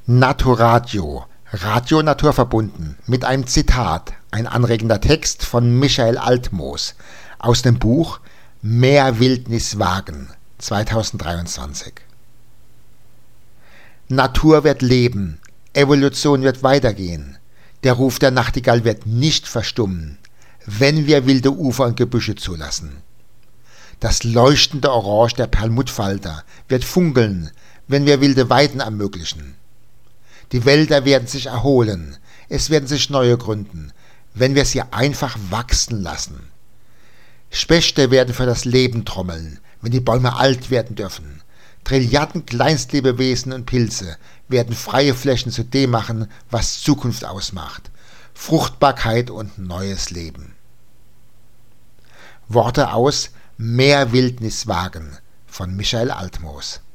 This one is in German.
Naturadio, Radio naturverbunden, mit einem Zitat, ein anregender Text von Michael Altmoos aus dem Buch Mehr Wildnis wagen, 2023. Natur wird leben, Evolution wird weitergehen, der Ruf der Nachtigall wird nicht verstummen, wenn wir wilde Ufer und Gebüsche zulassen. Das leuchtende Orange der Perlmuttfalter wird funkeln, wenn wir wilde Weiden ermöglichen. Die Wälder werden sich erholen, es werden sich neue gründen, wenn wir sie einfach wachsen lassen. Spechte werden für das Leben trommeln, wenn die Bäume alt werden dürfen. Trilliarden Kleinstlebewesen und Pilze werden freie Flächen zu dem machen, was Zukunft ausmacht. Fruchtbarkeit und neues Leben. Worte aus Mehr Wildnis wagen von Michael Altmoos.